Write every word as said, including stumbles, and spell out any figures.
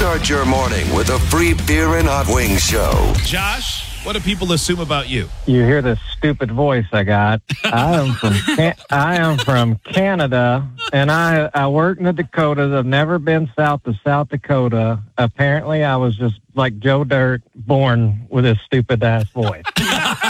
Start your morning with a free beer and hot wings show. Josh, what do people assume about you? You hear this stupid voice I got. I am from Can- I am from Canada, and I I work in the Dakotas. I've never been south of South Dakota. Apparently, I was just like Joe Dirt, born with this stupid ass voice.